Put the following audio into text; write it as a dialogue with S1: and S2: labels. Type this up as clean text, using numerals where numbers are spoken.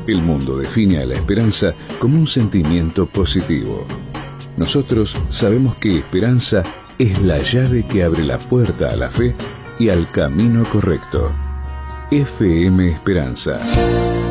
S1: El mundo define a la esperanza como un sentimiento positivo. Nosotros sabemos que esperanza es la llave que abre la puerta a la fe y al camino correcto. FM Esperanza.